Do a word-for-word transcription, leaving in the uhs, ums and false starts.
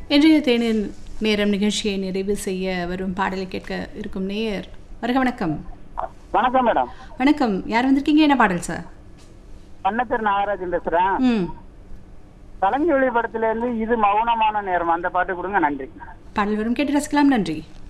இன்றைய தேநீர் நேரம் நிகழ்ச்சியை நிறைவு செய்ய வரும் பாடலை கேட்க இருக்கும் நேயர் வருக. வணக்கம். வணக்கம் மேடம். வணக்கம். யார் வந்திருக்கீங்க? என்ன பாடல் சார்? பண்ணத்தர் நாகராஜன் பேசுறேன். ம் கலங்கி ஒளி படத்துல இருந்து இது மௌனமான நேரம் அந்த பாட்டு கொடுங்க. நன்றி. பாடல் வரும், கேட்டு ரசிக்கலாம். நன்றி.